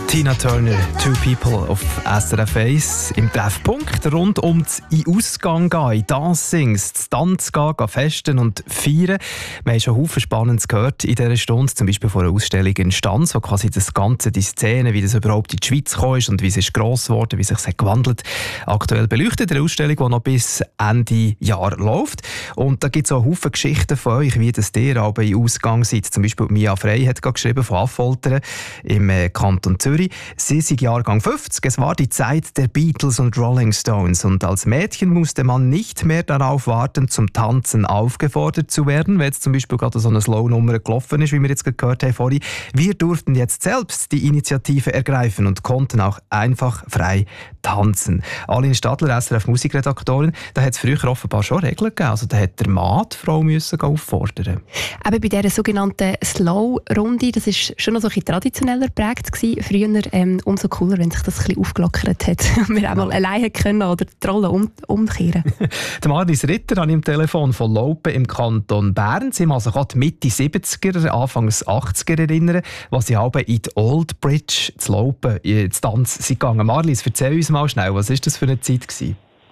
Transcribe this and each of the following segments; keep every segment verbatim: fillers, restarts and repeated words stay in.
Tina Turner, Two People auf S R F eins. Im Treffpunkt rund um das in Ausgang gehen, in Dancings, das Tanz gehen, gehen festen und feiern. Wir haben schon Haufen Spannendes gehört in dieser Stunde, zum Beispiel von einer Ausstellung in Stanz, wo quasi das Ganze, die Szene, wie das überhaupt in die Schweiz gekommen ist und wie es ist gross geworden, wie sich es gewandelt hat, aktuell beleuchtet. Eine Ausstellung, die noch bis Ende Jahr läuft. Und da gibt es auch Haufen Geschichten von euch, wie das ihr aber in Ausgang seid. Zum Beispiel Mia Frey hat geschrieben von Affoltern im Kanton Zürich. Sie sind Jahrgang fünfzig. Es war die Zeit der Beatles und Rolling Stones. Und als Mädchen musste man nicht mehr darauf warten, zum Tanzen aufgefordert zu werden, wenn jetzt zum Beispiel gerade so eine Slow-Nummer gelaufen ist, wie wir jetzt gehört haben vorhin. Wir durften jetzt selbst die Initiative ergreifen und konnten auch einfach frei tanzen. Aline Stadler, S R F-Musikredaktorin, da hat es früher offenbar schon Regeln gegeben. Also da hat der Mann die Frau müssen auffordern. Aber bei dieser sogenannten Slow-Runde, das war schon noch so ein bisschen traditioneller geprägt gewesen. Früher ähm, umso cooler, wenn sich das ein bisschen aufgelockert hat. Wir auch mal alleine können oder die Rolle um, umkehren. Der Marlies Ritter an im Telefon von Laupen im Kanton Bern. Sie muss sich an die Mitte siebziger, Anfangs achtziger erinnern, was sie haben in die Old Bridge zu Laupen, ins Tanz sind gegangen. Marlies, erzähl uns mal schnell, was war das für eine Zeit gewesen?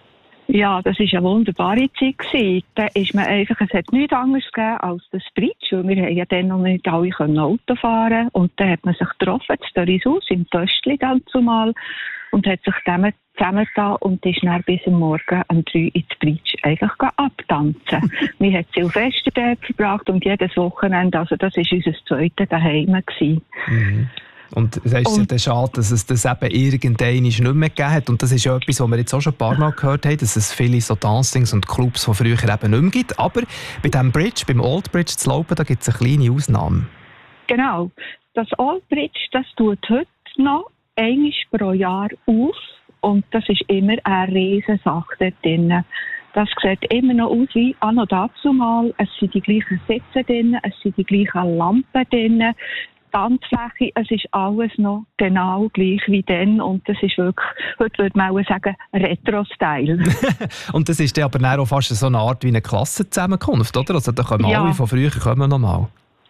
Ja, das war eine wunderbare Zeit gewesen. Da ist man einfach, es hat nichts anderes gegeben als das Bridge, weil wir haben ja dann noch nicht alle Auto fahren und dann hat man sich getroffen, zu Dörishaus, im Pöstli dann zumal, und hat sich zusammen zusammengetan und ist dann bis am Morgen um drei ins Bridge einfach abtanzen. Wir haben Silvester dort verbracht und jedes Wochenende, also das war unser zweites Daheim gewesen. Mhm. Und es ist ja dann schade, dass es das eben irgendwann nicht mehr gegeben hat. Und das ist ja etwas, was wir jetzt auch schon ein paar Mal gehört haben, dass es viele so Dancings und Clubs von früher eben nicht mehr gibt. Aber bei diesem Bridge, beim Old Bridge zu Laupen, da gibt es eine kleine Ausnahme. Genau. Das Old Bridge, das tut heute noch einmal pro Jahr auf. Und das ist immer eine riesige Sache dort drin. Das sieht immer noch aus wie an und dazu mal. Es sind die gleichen Sitze drin, es sind die gleichen Lampen drin. Tanzfläche, es ist alles noch genau gleich wie dann und das ist wirklich, heute würde man auch sagen, Retro-Style. Und das ist dann aber auch fast so eine Art wie eine Klassenzusammenkunft, oder? Also da kommen ja. alle von früher kommen noch mal.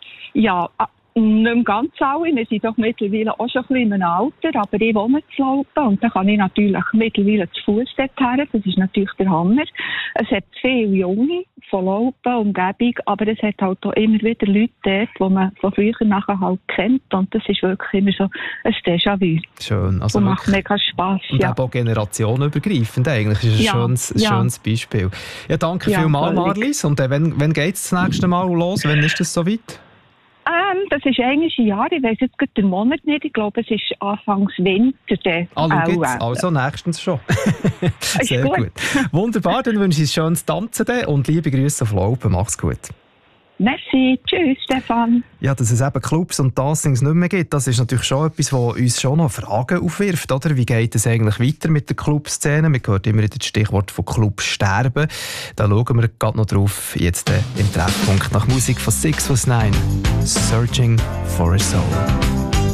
Ja, nicht mehr ganz alle. Wir sind doch mittlerweile auch schon ein bisschen im Alter, aber ich wohne zu Laupen und da kann ich natürlich mittlerweile zu Fuß dorthin. Das ist natürlich der Hammer. Es hat viele Junge von Laupen, Umgebung, aber es hat halt auch immer wieder Leute dort, die man von früher nachher halt kennt und das ist wirklich immer so ein Déjà-vu. Schön. Also und macht mega Spass. Und ja. auch generationenübergreifend eigentlich. Das ist ein ja. schönes, ja. schönes Beispiel. Ja, danke ja, vielmals, Marlies. Und äh, wenn, wenn geht es das nächste Mal los? Wann ist das soweit? Ähm, das ist eigentlich ein Jahr, ich weiss jetzt gerade den Monat nicht, ich glaube es ist Anfangs Winter. Dann ah, schau jetzt, also nächstens schon. Sehr gut. gut. Wunderbar, dann wünsche ich ein schönes Tanzen und liebe Grüße auf Laupen, mach's gut. Merci, tschüss Stefan. Ja, dass es eben Clubs und Dancings nicht mehr gibt, das ist natürlich schon etwas, was uns schon noch Fragen aufwirft, oder? Wie geht es eigentlich weiter mit der Clubszene? Man hört immer wieder das Stichwort von Clubsterben. Da schauen wir gerade noch drauf, jetzt äh, im Treffpunkt nach Musik von Six was Nine. Searching for a Soul.